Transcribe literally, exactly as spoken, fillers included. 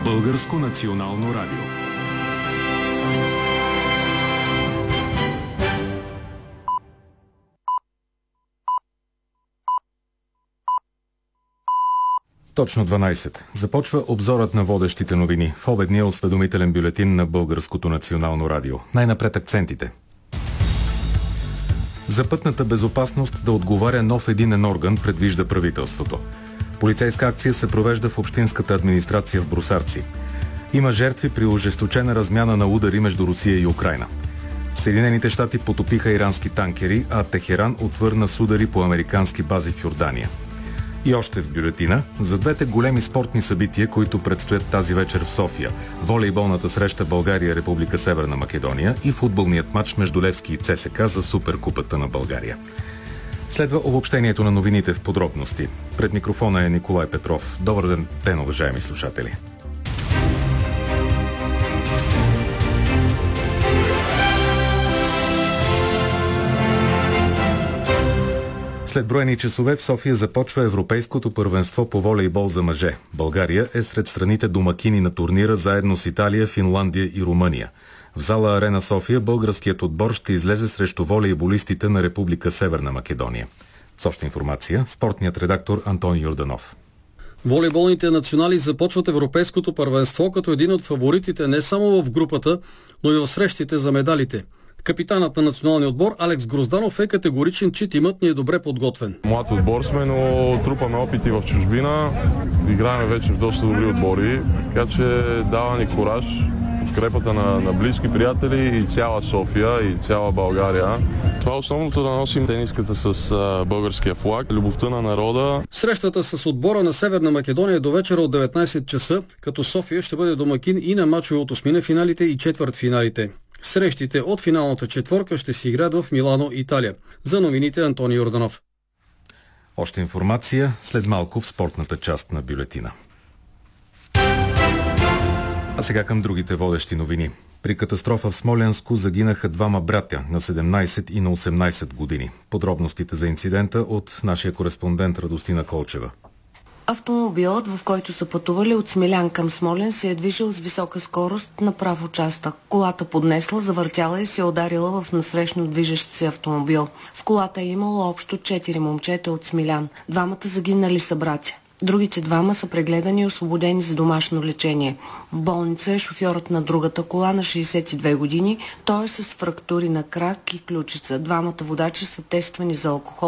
Българско национално радио. Точно дванайсет. Започва обзорът на водещите новини в обедния осведомителен бюлетин на Българското национално радио. Най-напред акцентите. За пътната безопасност да отговаря нов единен орган, предвижда правителството. Полицейска акция се провежда в общинската администрация в Брусарци. Има жертви при ожесточена размяна на удари между Русия и Украйна. Съединените щати потопиха ирански танкери, а Техеран отвърна с удари по американски бази в Йордания. И още в бюлетина за двете големи спортни събития, които предстоят тази вечер в София. Волейболната среща България-Република Северна Македония и футболният матч между Левски и ЦСКА за Суперкупата на България. Следва обобщението на новините в подробности. Пред микрофона е Николай Петров. Добър ден, ден, уважаеми слушатели. След броени часове в София започва Европейското първенство по волейбол за мъже. България е сред страните домакини на турнира заедно с Италия, Финландия и Румъния. В зала Арена София българският отбор ще излезе срещу волейболистите на Република Северна Македония. С обща информация, спортният редактор Антони Йорданов. Волейболните национали започват Европейското първенство като един от фаворитите не само в групата, но и в срещите за медалите. Капитанът на националния отбор Алекс Грозданов е категоричен, че тимът ни е добре подготвен. Млад отбор сме, но трупаме опити в чужбина. Играем вече в доста добри отбори, така че дава ни кураж, подкрепата на, на близки приятели и цяла София и цяла България. Това е основното, да носим тениската с а, българския флаг, любовта на народа. Срещата с отбора на Северна Македония е до вечера от деветнайсет часа, като София ще бъде домакин и на мачове от осмина финалите и четвъртфиналите. Срещите от финалната четворка ще се играят в Милано, Италия. За новините Антони Йорданов. Още информация след малко в спортната част на бюлетина. А сега към другите водещи новини. При катастрофа в Смолянско загинаха двама братя на седемнайсет и на осемнайсет години. Подробностите за инцидента от нашия кореспондент Радостина Колчева. Автомобилът, в който са пътували от Смилян към Смолян, се е движил с висока скорост на прав участък. Колата поднесла, завъртяла и се е ударила в насрещно движещ се автомобил. В колата е имало общо четири момчета от Смилян. Двамата загинали са братя. Другите двама са прегледани и освободени за домашно лечение. В болница е шофьорът на другата кола на шейсет и две години. Той е с фрактури на крак и ключица. Двамата водачи са тествани за алкохол